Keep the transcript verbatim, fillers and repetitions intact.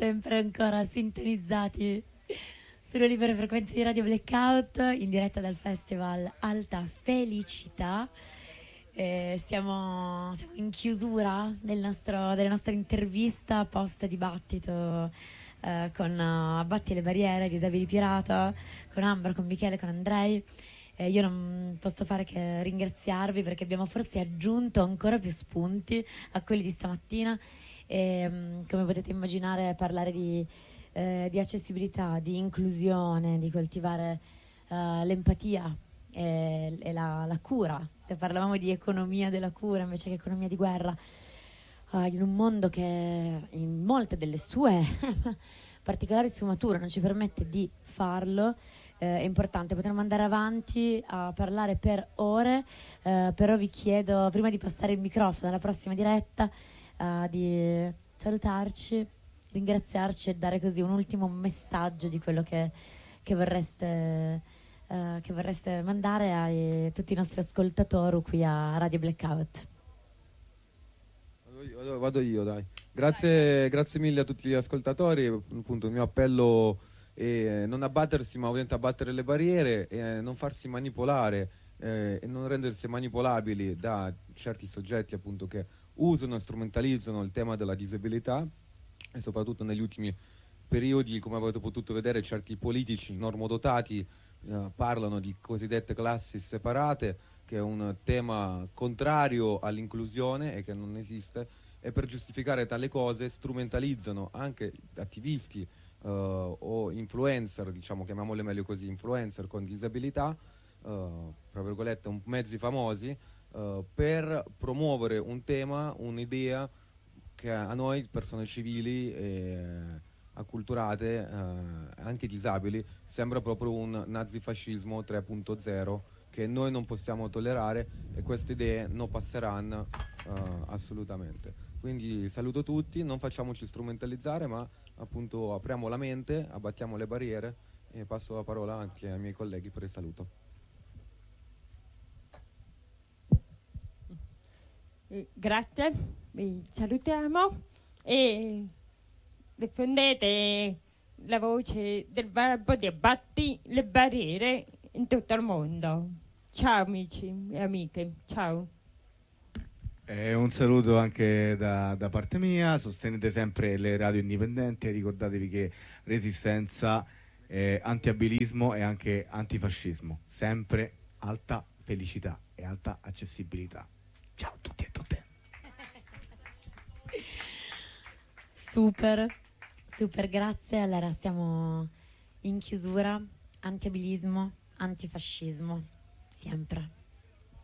sempre ancora sintonizzati sulle libere frequenze di Radio Blackout, in diretta dal Festival Alta Felicità. Eh, siamo, siamo in chiusura del nostro, della nostra intervista post dibattito eh, con uh, Abbatti le barriere di Eusebio Di Pirata, con Ambra, con Michele, con Andrei. Eh, io non posso fare che ringraziarvi, perché abbiamo forse aggiunto ancora più spunti a quelli di stamattina. E, um, come potete immaginare, parlare di Eh, di accessibilità, di inclusione, di coltivare uh, l'empatia e, e la, la cura. Se parlavamo di economia della cura invece che economia di guerra, uh, in un mondo che in molte delle sue particolari sfumature non ci permette di farlo, eh, è importante. Potremmo andare avanti a parlare per ore, eh, però vi chiedo, prima di passare il microfono alla prossima diretta, uh, di salutarci, ringraziarci e dare così un ultimo messaggio di quello che, che vorreste uh, che vorreste mandare a tutti i nostri ascoltatori qui a Radio Blackout. Vado io, vado io dai. Grazie, grazie mille a tutti gli ascoltatori. Appunto il mio appello è non abbattersi, ma ovviamente abbattere le barriere e non farsi manipolare eh, e non rendersi manipolabili da certi soggetti appunto che usano e strumentalizzano il tema della disabilità. E soprattutto negli ultimi periodi, come avete potuto vedere, certi politici normodotati eh, parlano di cosiddette classi separate, che è un tema contrario all'inclusione e che non esiste, e per giustificare tale cose strumentalizzano anche attivisti eh, o influencer, diciamo, chiamiamole meglio così, influencer con disabilità, eh, tra virgolette, un, mezzi famosi, eh, per promuovere un tema, un'idea che a noi, persone civili e acculturate, eh, anche disabili, sembra proprio un nazifascismo tre punto zero che noi non possiamo tollerare, e queste idee non passeranno eh, assolutamente. Quindi saluto tutti, non facciamoci strumentalizzare, ma appunto apriamo la mente, abbattiamo le barriere, e passo la parola anche ai miei colleghi per il saluto. Grazie, vi salutiamo e diffondete la voce del verbo di abbatti le barriere in tutto il mondo. Ciao amici e amiche, ciao. E un saluto anche da, da parte mia, sostenete sempre le radio indipendenti e ricordatevi che resistenza, eh, antiabilismo e anche antifascismo, sempre alta felicità e alta accessibilità. Ciao a tutti e tutte. Super, super, grazie. Allora siamo in chiusura. Antiabilismo, antifascismo, sempre.